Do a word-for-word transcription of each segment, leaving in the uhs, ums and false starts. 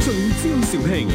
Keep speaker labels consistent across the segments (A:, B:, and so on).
A: 聚焦肇慶。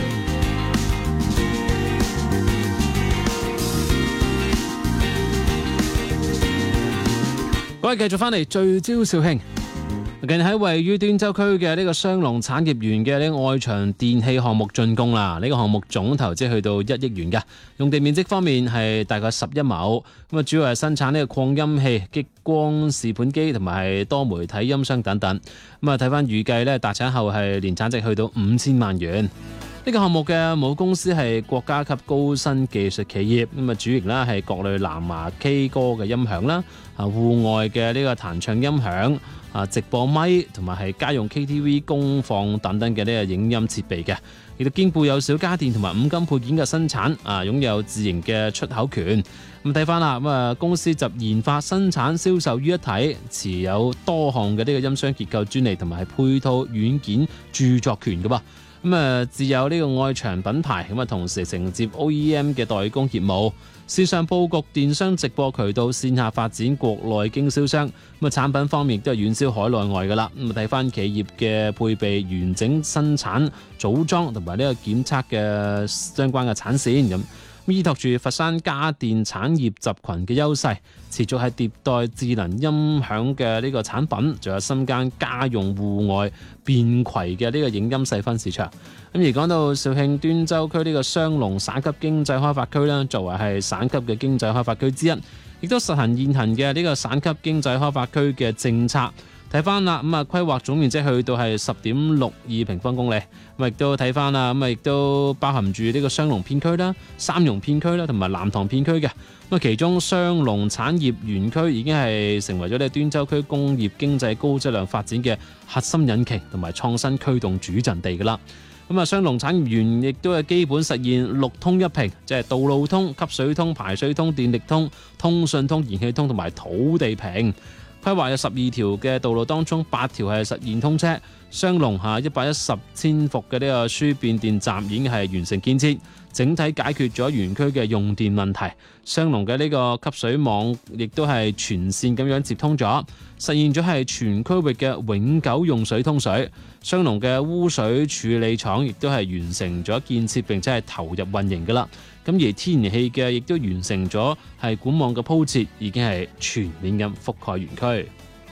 B: 各位繼續翻嚟聚焦肇慶。近日喺位於端州區嘅呢個雙龍產業園嘅呢個外牆電器項目竣工啦，呢、這個項目總投資去到一億元嘅，用地面積方面係大概十一畝，咁啊主要係生產呢個擴音器、激光視盤機同埋係多媒體音箱等等，咁啊睇翻預計呢達產後係年產值去到五千萬元。呢個項目嘅母公司係國家級高新技術企業，咁啊主營啦係各類藍牙 K 歌嘅音響啦，啊戶外嘅呢個彈唱音響。啊！直播咪同埋係家用 K T V 功放等等嘅呢個影音設備嘅，亦都兼顧有小家電同埋五金配件嘅生產，啊擁有自營嘅出口權。咁睇翻啦，咁啊公司集研發、生產、銷售於一體，持有多項嘅呢個音箱結構專利同埋係配套軟件著作權嘅噃。咁啊自有呢個外牆品牌，咁啊同時承接 O E M 嘅代工業務。線上佈局電商直播渠道，線下發展國內經銷商。咁啊產品方面亦都係遠銷海內外噶啦。咁啊睇翻企業嘅配備完整生產組裝同埋呢個檢測嘅相關嘅產線咁。依託住佛山家電產業集群嘅優勢，持續係迭代智能音響嘅呢個產品，仲有深耕家用戶外便攜嘅呢個影音細分市場。咁而講到肇慶端州區呢個雙龍省級經濟開發區咧，作為係省級嘅經濟開發區之一，亦都實行現行嘅呢個省級經濟開發區嘅政策。睇翻啦，咁啊規劃總面積去到係十點六二平方公里，咁亦都睇翻啦，咁啊亦都包含住呢個雙龍片區啦、三榕片區啦同埋南塘片區嘅。咁啊其中雙龍產業園區已經係成為咗呢端州區工業經濟高質量發展嘅核心引擎同埋創新驅動主陣地噶啦。咁啊雙龍產業園亦都係基本實現六通一平，即係道路通、吸水通、排水通、電力通、通訊通、燃氣通同埋土地平。規劃有十二條嘅道路當中，八條係實現通車。雙龍下一百一十千伏嘅呢個輸變電站已經係完成建設，整體解決咗園區嘅用電問題。雙龍嘅呢個吸水網亦都係全線咁樣接通咗，實現咗係全區域嘅永久用水通水。雙龍嘅污水處理廠亦都係完成咗建設並且係投入運營㗎啦。咁而天然氣嘅亦都完成咗係管網嘅鋪設，已經係全面咁覆蓋園區。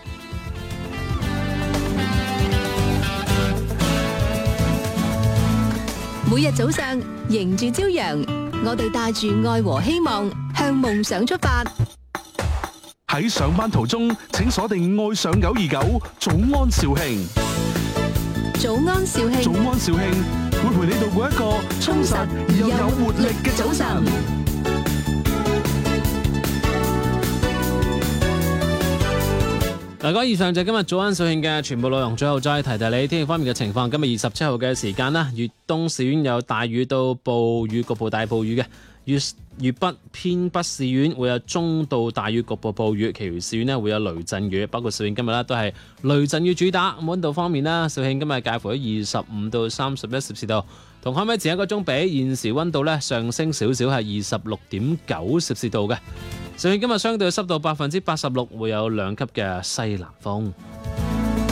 C: 每日早上迎住朝陽，我哋帶住愛和希望向夢想出發。
D: 喺上班途中，請鎖定愛上九二九早安肇慶。
C: 早安肇慶，
D: 早安肇慶會陪你度過一個充實而又有活力嘅早晨。
B: 嗱，講以上就係今日早安肇慶嘅全部內容，最後再提提你天氣方面嘅情況。今日二十七號嘅時間啦，粵東市縣有大雨到暴雨，局部大暴雨嘅；粵粵北偏北市縣會有中到大雨，局部暴雨，其餘市縣咧會有雷陣雨。包括肇慶今日咧都係雷陣雨主打。溫度方面啦，肇慶今日介乎喺二十五到三十一攝氏度，同開咪前一個鐘比，現時溫度咧上升少少，係二十六點九攝氏度嘅。肇慶今日相對濕度百分之八十六，會有兩級嘅西南風。